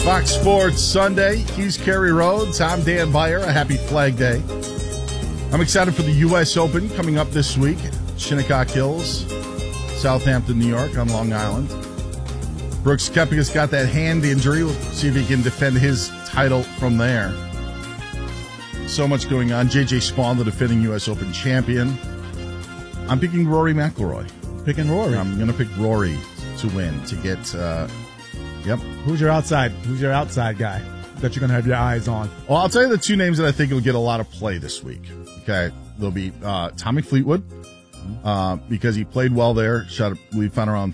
Fox Sports Sunday. He's Kerry Rhodes. I'm Dan Beyer. A happy Flag Day. I'm excited for the U.S. Open coming up this week. Shinnecock Hills, Southampton, New York on Long Island. Brooks Koepka's got that hand injury. We'll see if he can defend his title from there. So much going on. J.J. Spaun, the defending U.S. Open champion. I'm picking Rory McIlroy. Picking Rory. I'm going to pick Rory to win, to get, yep. Who's your outside guy that you're going to have your eyes on? Well, I'll tell you the two names that I think will get a lot of play this week. Okay. There'll be Tommy Fleetwood, because he played well there. Shot, we found around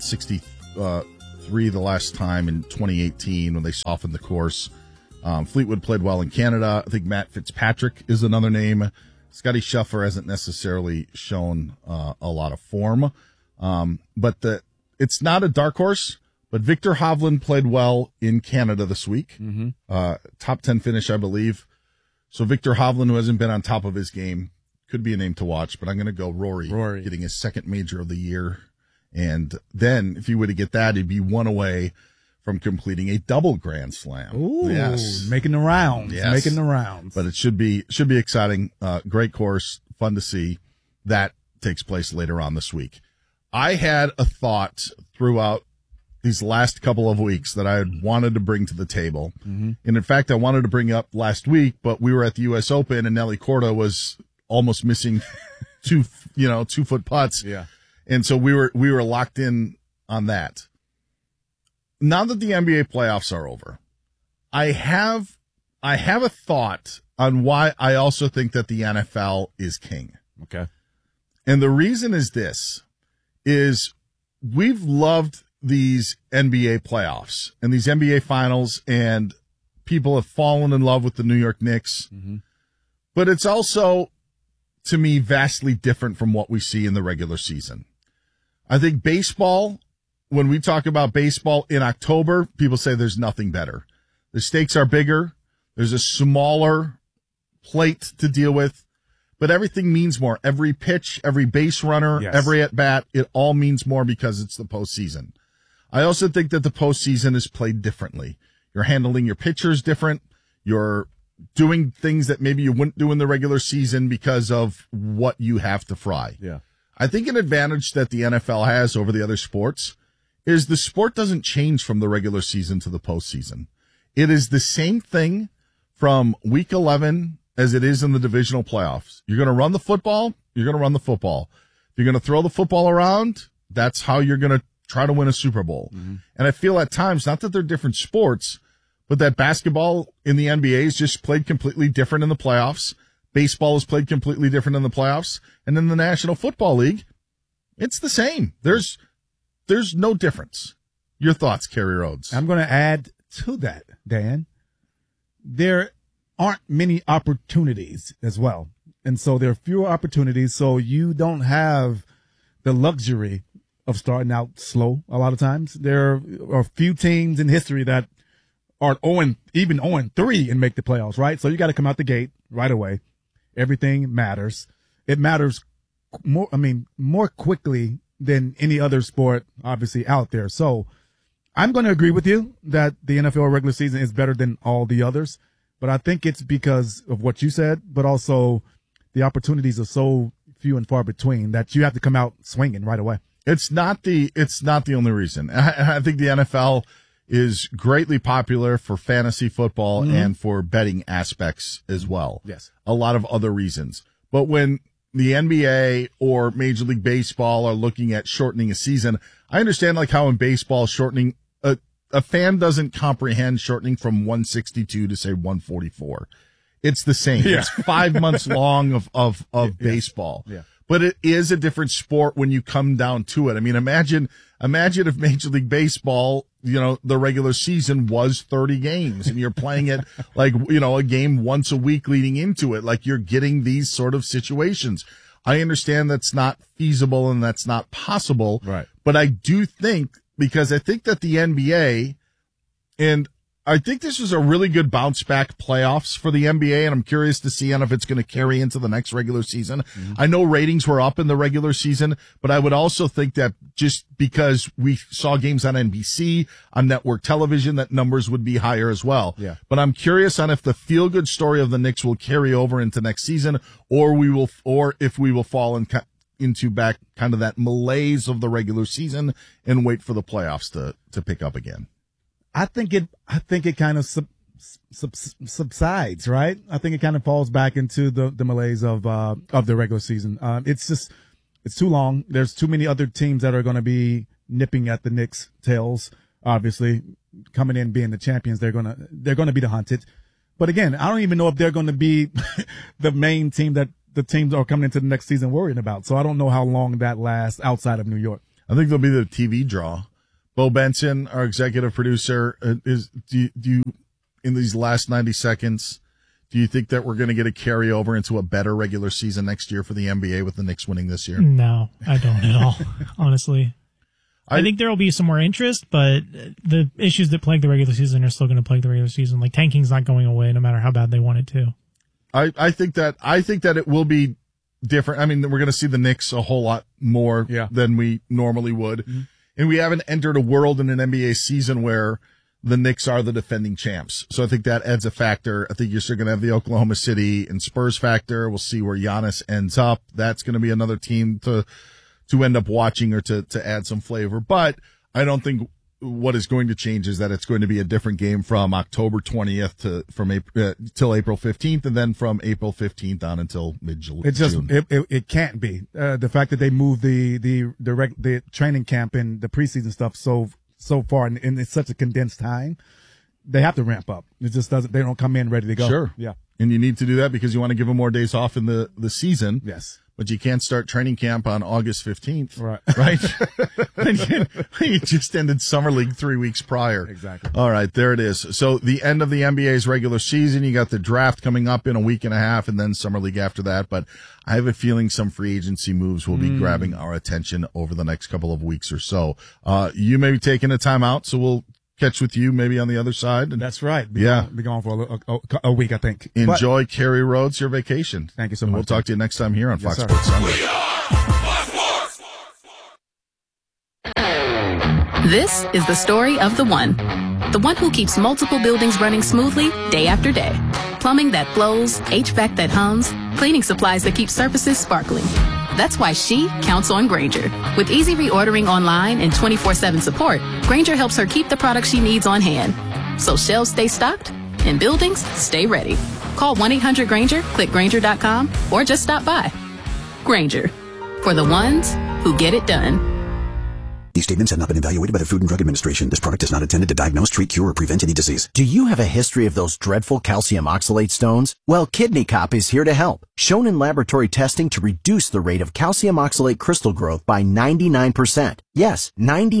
63 the last time in 2018 when they softened the course. Fleetwood played well in Canada. I think Matt Fitzpatrick is another name. Scotty Scheffler hasn't necessarily shown a lot of form. But it's not a dark horse, but Victor Hovland played well in Canada this week. Mm-hmm. Top 10 finish, I believe. So Victor Hovland, who hasn't been on top of his game, could be a name to watch, but I'm going to go Rory getting his second major of the year. And then if he were to get that, he'd be one away from completing a double Grand Slam. Ooh, yes. Making the rounds. Yes. Making the rounds. But it should be exciting. Great course, fun to see. That takes place later on this week. I had a thought throughout these last couple of weeks that I had wanted to bring to the table. Mm-hmm. And in fact, I wanted to bring up last week, but we were at the U.S. Open and Nelly Korda was almost missing 2-foot putts. Yeah. And so we were locked in on that. Now that the NBA playoffs are over, I have a thought on why I also think that the NFL is king. Okay. And the reason is this, is we've loved these NBA playoffs and these NBA finals, and people have fallen in love with the New York Knicks. Mm-hmm. But it's also, to me, vastly different from what we see in the regular season. I think baseball, when we talk about baseball in October, people say there's nothing better. The stakes are bigger. There's a smaller plate to deal with, but everything means more. Every pitch, every base runner, yes, every at bat, it all means more because it's the postseason. I also think that the postseason is played differently. You're handling your pitchers different. You're doing things that maybe you wouldn't do in the regular season because of what you have to fry. Yeah. I think an advantage that the NFL has over the other sports is the sport doesn't change from the regular season to the postseason. It is the same thing from week 11 as it is in the divisional playoffs. You're going to run the football, you're going to run the football. If you're going to throw the football around, that's how you're going to try to win a Super Bowl. Mm-hmm. And I feel at times, not that they're different sports, but that basketball in the NBA is just played completely different in the playoffs. Baseball is played completely different in the playoffs. And in the National Football League, it's the same. There's no difference. Your thoughts, Kerry Rhodes? I'm going to add to that, Dan. There aren't many opportunities as well. And so there are fewer opportunities. So you don't have the luxury of starting out slow a lot of times. There are a few teams in history that are 0-3 and make the playoffs, right? So you got to come out the gate right away. Everything matters. It matters more quickly than any other sport, obviously, out there. So I'm going to agree with you that the NFL regular season is better than all the others, but I think it's because of what you said, but also the opportunities are so few and far between that you have to come out swinging right away. It's not the only reason. I think the NFL is greatly popular for fantasy football and for betting aspects as well. Yes. A lot of other reasons. But when the NBA or Major League Baseball are looking at shortening a season, I understand like how in baseball shortening, a fan doesn't comprehend shortening from 162 to say 144. It's the same. Yeah. It's 5 months long of baseball. Yeah. But it is a different sport when you come down to it. I mean, imagine if Major League Baseball, the regular season was 30 games and you're playing it like, a game once a week leading into it. Like you're getting these sort of situations. I understand that's not feasible and that's not possible. Right. But I do think, because I think that the NBA, and I think this is a really good bounce back playoffs for the NBA, and I'm curious to see if it's going to carry into the next regular season. Mm-hmm. I know ratings were up in the regular season, but I would also think that just because we saw games on NBC, on network television, that numbers would be higher as well. Yeah. But I'm curious on if the feel-good story of the Knicks will carry over into next season, or if we will fall into back kind of that malaise of the regular season and wait for the playoffs to pick up again. I think it kind of subsides, right? I think it kind of falls back into the malaise of the regular season. It's too long. There's too many other teams that are going to be nipping at the Knicks' tails. Obviously, coming in being the champions, they're gonna be the hunted. But again, I don't even know if they're going to be the main team that the teams are coming into the next season worrying about. So I don't know how long that lasts outside of New York. I think they'll be the TV draw. Bo Benson, our executive producer, do you in these last 90 seconds, do you think that we're going to get a carryover into a better regular season next year for the NBA with the Knicks winning this year? No, I don't at all, honestly. I think there will be some more interest, but the issues that plague the regular season are still going to plague the regular season. Like, tanking's not going away no matter how bad they want it to. I think that it will be different. I mean, we're going to see the Knicks a whole lot more than we normally would. Mm-hmm. And we haven't entered a world in an NBA season where the Knicks are the defending champs. So I think that adds a factor. I think you're still going to have the Oklahoma City and Spurs factor. We'll see where Giannis ends up. That's going to be another team to end up watching or to add some flavor. But I don't think what is going to change is that it's going to be a different game from October 20th till April 15th, and then from April 15th on until mid-June. It can't be. The fact that they moved the training camp and the preseason stuff so far in such a condensed time, they have to ramp up. It just doesn't. They don't come in ready to go. Sure. Yeah. And you need to do that because you want to give them more days off in the season. Yes. But you can't start training camp on August 15th. Right. You just ended Summer League 3 weeks prior. Exactly. All right, there it is. So the end of the NBA's regular season, you got the draft coming up in a week and a half and then Summer League after that. But I have a feeling some free agency moves will be grabbing our attention over the next couple of weeks or so. You may be taking a time out, so we'll catch with you maybe on the other side. And that's right. Be gone for a week, I think. Enjoy Kerry Rhodes, your vacation. Thank you so much. We'll talk to you next time here on Fox Sports Sunday. This is the story of the one who keeps multiple buildings running smoothly day after day. Plumbing that flows, HVAC that hums, cleaning supplies that keep surfaces sparkling. That's why she counts on Grainger. With easy reordering online and 24/7 support, Grainger helps her keep the products she needs on hand. So shelves stay stocked and buildings stay ready. Call 1-800-GRAINGER, click Grainger.com, or just stop by. Grainger, for the ones who get it done. These statements have not been evaluated by the Food and Drug Administration. This product is not intended to diagnose, treat, cure, or prevent any disease. Do you have a history of those dreadful calcium oxalate stones? Well, Kidney Cop is here to help. Shown in laboratory testing to reduce the rate of calcium oxalate crystal growth by 99%. Yes,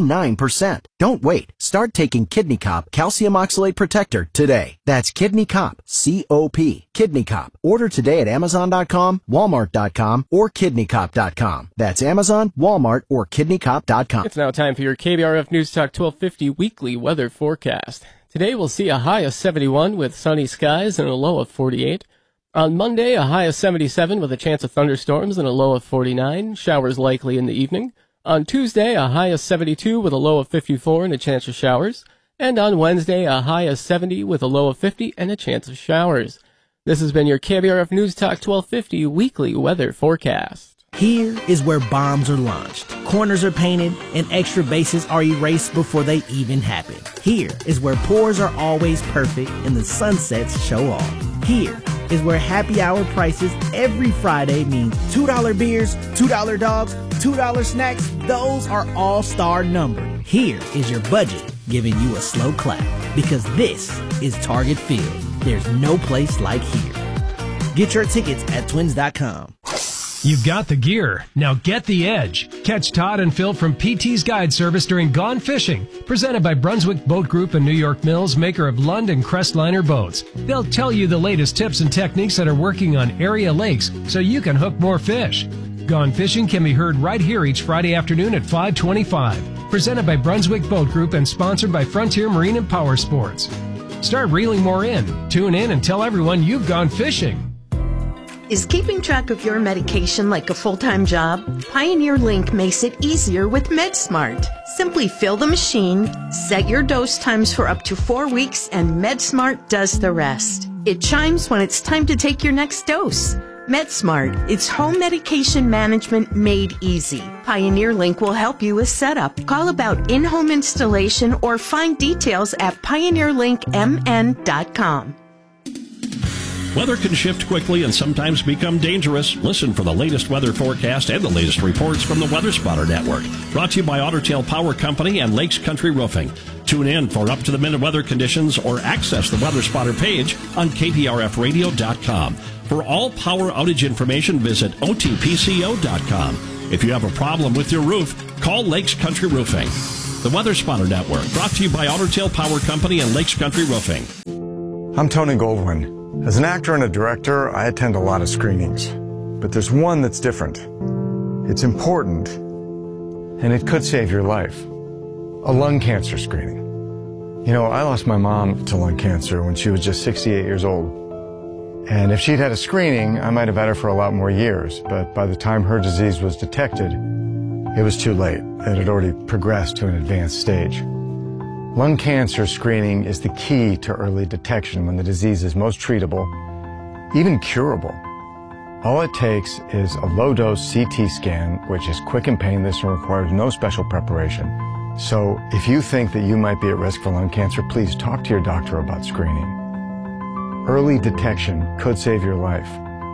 99%. Don't wait. Start taking Kidney Cop Calcium Oxalate Protector today. That's Kidney Cop, C-O-P, Kidney Cop. Order today at Amazon.com, Walmart.com, or KidneyCop.com. That's Amazon, Walmart, or KidneyCop.com. It's now time for your KBRF News Talk 1250 weekly weather forecast. Today we'll see a high of 71 with sunny skies and a low of 48. On Monday, a high of 77 with a chance of thunderstorms and a low of 49. Showers likely in the evening. On Tuesday, a high of 72 with a low of 54 and a chance of showers. And on Wednesday, a high of 70 with a low of 50 and a chance of showers. This has been your KBRF News Talk 1250 weekly weather forecast. Here is where bombs are launched, corners are painted, and extra bases are erased before they even happen. Here is where pours are always perfect and the sunsets show off. Here is where happy hour prices every Friday mean $2 beers, $2 dogs, $2 snacks. Those are all-star numbered. Here is your budget giving you a slow clap because this is Target Field. There's no place like here. Get your tickets at twins.com. You've got the gear. Now get the edge. Catch Todd and Phil from PT's Guide Service during Gone Fishing, presented by Brunswick Boat Group and New York Mills, maker of Lund and Crestliner boats. They'll tell you the latest tips and techniques that are working on area lakes so you can hook more fish. Gone Fishing can be heard right here each Friday afternoon at 5:25. Presented by Brunswick Boat Group and sponsored by Frontier Marine and Power Sports. Start reeling more in. Tune in and tell everyone you've gone fishing. Is keeping track of your medication like a full-time job? Pioneer Link makes it easier with MedSmart. Simply fill the machine, set your dose times for up to 4 weeks, and MedSmart does the rest. It chimes when it's time to take your next dose. MedSmart, it's home medication management made easy. Pioneer Link will help you with setup. Call about in-home installation or find details at pioneerlinkmn.com. Weather can shift quickly and sometimes become dangerous. Listen for the latest weather forecast and the latest reports from the Weather Spotter Network. Brought to you by Otter Tail Power Company and Lakes Country Roofing. Tune in for up-to-the-minute weather conditions or access the Weather Spotter page on kprfradio.com. For all power outage information, visit otpco.com. If you have a problem with your roof, call Lakes Country Roofing. The Weather Spotter Network, brought to you by Otter Tail Power Company and Lakes Country Roofing. I'm Tony Goldwyn. As an actor and a director, I attend a lot of screenings. But there's one that's different. It's important, and it could save your life. A lung cancer screening. You know, I lost my mom to lung cancer when she was just 68 years old. And if she'd had a screening, I might have had her for a lot more years. But by the time her disease was detected, it was too late. It had already progressed to an advanced stage. Lung cancer screening is the key to early detection when the disease is most treatable, even curable. All it takes is a low-dose CT scan, which is quick and painless and requires no special preparation. So if you think that you might be at risk for lung cancer, please talk to your doctor about screening. Early detection could save your life.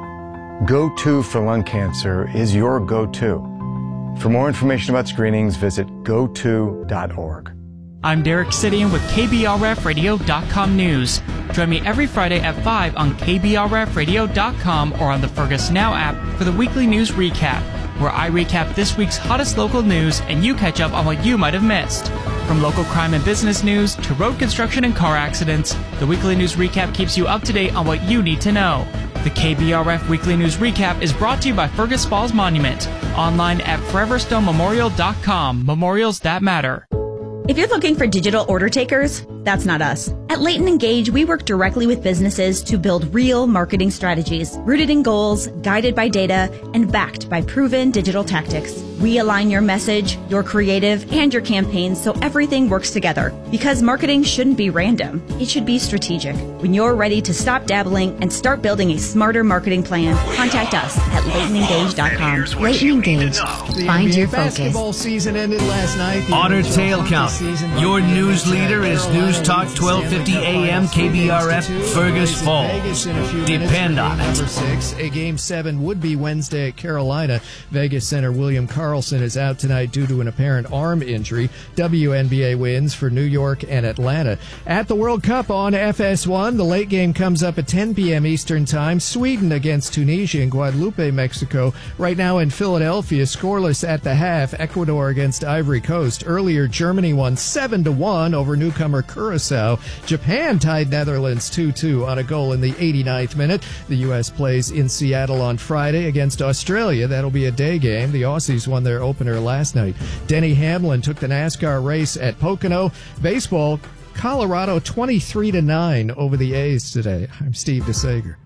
Go-To for lung cancer is your go-to. For more information about screenings, visit goto.org. I'm Derek Sidian with KBRFradio.com News. Join me every Friday at 5 on KBRFradio.com or on the Fergus Now app for the weekly news recap, where I recap this week's hottest local news and you catch up on what you might have missed. From local crime and business news to road construction and car accidents, the weekly news recap keeps you up to date on what you need to know. The KBRF Weekly News Recap is brought to you by Fergus Falls Monument. Online at foreverstonememorial.com. Memorials that matter. If you're looking for digital order takers, that's not us. At Leighton Engage, we work directly with businesses to build real marketing strategies, rooted in goals, guided by data, and backed by proven digital tactics. We align your message, your creative, and your campaigns so everything works together. Because marketing shouldn't be random. It should be strategic. When you're ready to stop dabbling and start building a smarter marketing plan, contact us at LeightonEngage.com. Leighton Engage. Find your focus. Basketball season ended last night. Otter Tail Count. Your news leader is News Talk 1250 AM KBRF Fergus Falls. Depend on it. Number 6, a Game 7 would be Wednesday at Carolina. Vegas center William Karlsson is out tonight due to an apparent arm injury. WNBA wins for New York and Atlanta. At the World Cup on FS1, the late game comes up at 10 p.m. Eastern Time. Sweden against Tunisia in Guadalupe, Mexico. Right now in Philadelphia, scoreless at the half. Ecuador against Ivory Coast. Earlier, Germany won 7-1 over newcomer Curaçao. Japan tied Netherlands 2-2 on a goal in the 89th minute. The U.S. plays in Seattle on Friday against Australia. That'll be a day game. The Aussies won their opener last night. Denny Hamlin took the NASCAR race at Pocono. Baseball, Colorado 23-9 over the A's today. I'm Steve DeSager.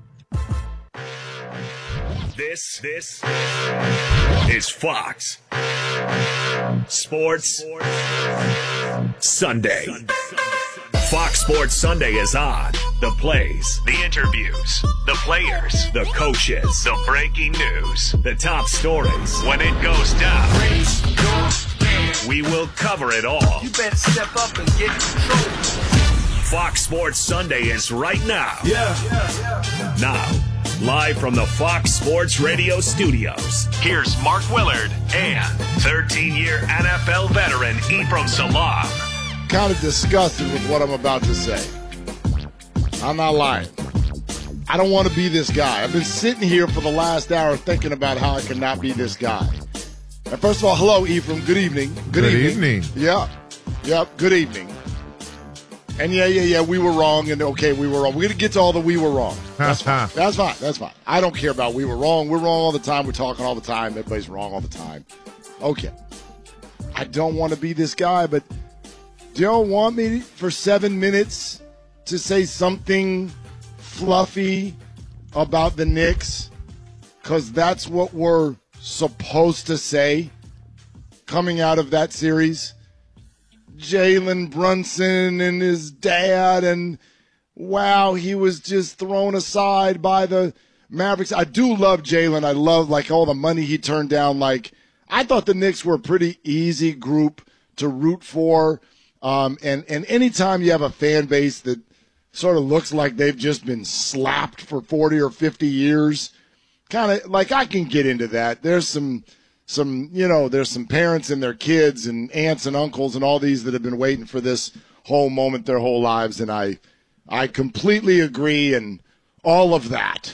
This is Fox Sports Sunday. Fox Sports Sunday is on. The plays, the interviews, the players, the coaches, the breaking news, the top stories. When it goes down, we will cover it all. You better step up and get in control. Fox Sports Sunday is right now. Now, live from the Fox Sports Radio studios, here's Mark Willard and 13-year NFL veteran Ephraim Salaam. Kind of disgusted with what I'm about to say. I'm not lying. I don't want to be this guy. I've been sitting here for the last hour thinking about how I cannot be this guy. And first of all, hello, Ephraim. Good evening. Good evening. Yeah. Good evening. And yeah, we were wrong, and okay, we were wrong. We're going to get to all the we were wrong. That's fine. That's fine. I don't care about we were wrong. We're wrong all the time. We're talking all the time. Everybody's wrong all the time. Okay. I don't want to be this guy, but do you want me for 7 minutes to say something fluffy about the Knicks, because that's what we're supposed to say coming out of that series. Jalen Brunson and his dad, and wow, he was just thrown aside by the Mavericks. I do love Jalen. I love like all the money he turned down. Like, I thought the Knicks were a pretty easy group to root for. And anytime you have a fan base that sort of looks like they've just been slapped for 40 or 50 years, kind of like I can get into that. There's some there's some parents and their kids and aunts and uncles and all these that have been waiting for this whole moment their whole lives. And I completely agree and all of that.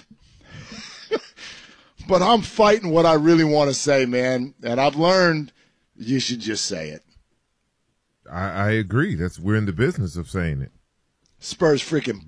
But I'm fighting what I really want to say, man. And I've learned you should just say it. I agree. We're in the business of saying it. Spurs freaking